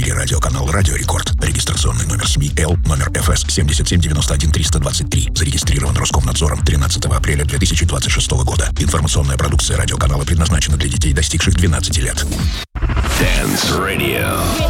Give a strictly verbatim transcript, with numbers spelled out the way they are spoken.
эфире радиоканал «Радио Рекорд». Регистрационный номер СМИ Л, номер эф эс семь семь девять один три два три. Зарегистрирован Роскомнадзором тринадцатого апреля две тысячи двадцать шестого года. Информационная продукция радиоканала предназначена для детей, достигших двенадцати лет. Dance Radio.